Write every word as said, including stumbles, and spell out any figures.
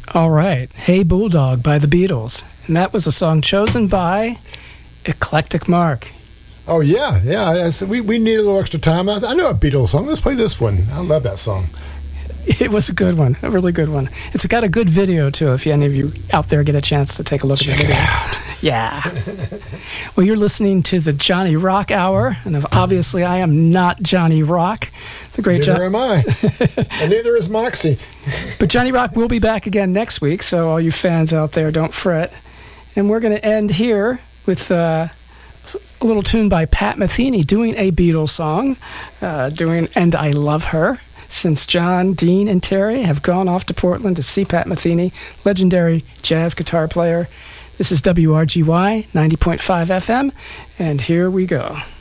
All right. Hey Bulldog by the Beatles. And that was a song chosen by Eclectic Mark. Oh, yeah. Yeah. I said, we, we need a little extra time. I, I know a Beatles song. Let's play this one. I love that song. It was a good one. A really good one. It's got a good video, too, if any of you out there get a chance to take a look Check at the video. it out. Yeah. Well, you're listening to the Johnny Rock Hour, and obviously I am not Johnny Rock. The great Neither John- am I. And neither is Moxie. But Johnny Rock will be back again next week, so all you fans out there, don't fret. And we're going to end here with uh, a little tune by Pat Metheny doing a Beatles song, uh, doing And I Love Her, since John, Dean, and Terry have gone off to Portland to see Pat Metheny, legendary jazz guitar player. This is W R G Y ninety point five F M, and here we go.